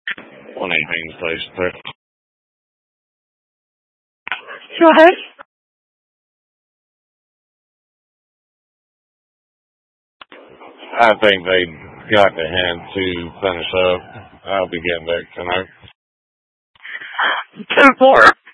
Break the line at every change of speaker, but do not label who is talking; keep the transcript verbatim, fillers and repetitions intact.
one eighteen station there.
Go ahead.
I think they got the hand to finish up. I'll be getting back tonight.
Two four.